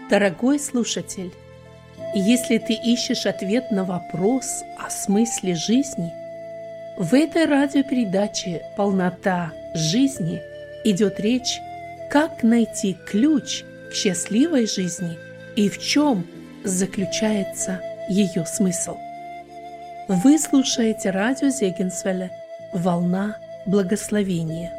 Дорогой слушатель, если ты ищешь ответ на вопрос о смысле жизни, в этой радиопередаче «Полнота жизни» идет речь, как найти ключ к счастливой жизни и в чем заключается ее смысл. Вы слушаете радио Зегенсвелля «Волна благословения».